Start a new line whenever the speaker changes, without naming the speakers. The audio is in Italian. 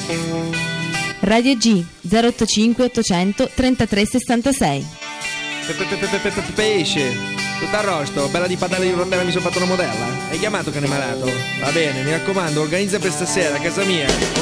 Radio G 085 800 33 66.
Pesce, tutto arrosto, bella di padella di rondella, mi sono fatto una modella. Hai chiamato cane malato? Va bene, mi raccomando, organizza per stasera a casa mia.